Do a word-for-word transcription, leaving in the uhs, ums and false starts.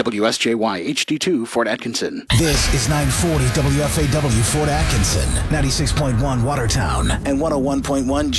W S J Y H D two, Fort Atkinson. This is nine forty W F A W Fort Atkinson, ninety-six point one Watertown, and one oh one point one